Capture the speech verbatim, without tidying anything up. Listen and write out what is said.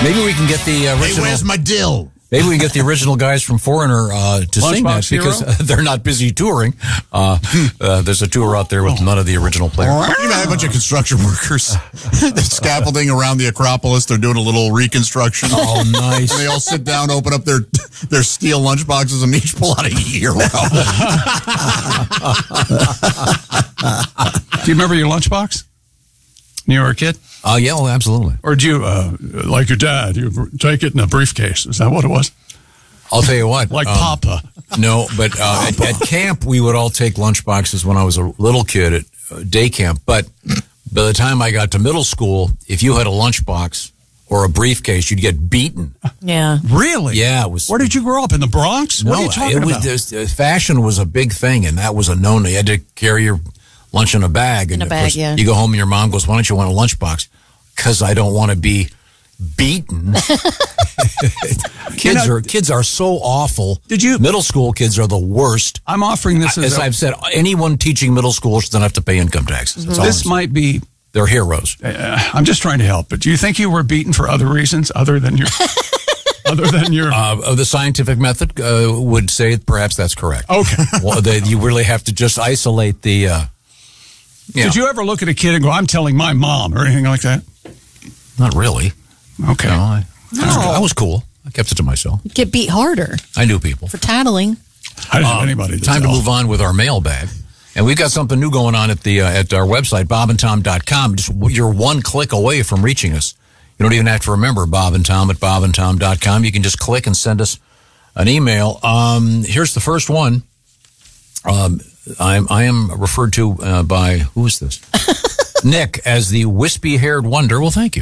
Maybe we can get the original. Hey, where's my dill? Maybe we can get the original guys from Foreigner uh, to Lunchbox sing that because Hero? they're not busy touring. Uh, uh, there's a tour out there with none of the original players. You know, a bunch of construction workers scaffolding around the Acropolis. They're doing a little reconstruction. Oh, nice. And they all sit down, open up their their steel lunchboxes, and each pull out a hero. Do you remember your lunchbox when you were a kid? Oh, uh, yeah, well, absolutely. Or do you, uh, like your dad, you take it in a briefcase? Is that what it was? I'll tell you what. Like um, Papa. No, but uh, at, at camp, we would all take lunchboxes when I was a little kid at uh, day camp. But by the time I got to middle school, if you had a lunchbox or a briefcase, you'd get beaten. Yeah. Really? Yeah. It was. Where did you grow up? In the Bronx? No, what are you talking it was, about? this, uh, fashion was a big thing, and that was a no-no. You had to carry your lunch in a bag. In and a of bag, course, yeah. You go home and your mom goes, "Why don't you want a lunchbox?" Because I don't want to be beaten. Kids You know, are kids are so awful. Did you- Middle school kids are the worst. I'm offering this as, As a, I've said, anyone teaching middle school should not have to pay income taxes. That's all this I'm might be, saying. They're heroes. uh, I'm just trying to help, but do you think you were beaten for other reasons other than your, other than your, Uh, the scientific method uh, would say perhaps that's correct. okay. Well, they, you really have to just isolate the. Uh, you Did know, you ever look at a kid and go, I'm telling my mom, or anything like that? Not really. Okay. No, I, No. I was cool. I kept it to myself. Get beat harder I knew people. for tattling. I didn't have Um, anybody to Time to tell. move on with our mailbag. And we've got something new going on at the uh, at our website, bob and tom dot com. Just you're one click away from reaching us. You don't even have to remember Bob and Tom at bob and tom dot com. You can just click and send us an email. Um, here's the first one. Um, I'm, I am referred to uh, by, who is this? Nick, as the wispy-haired wonder. Well, thank you.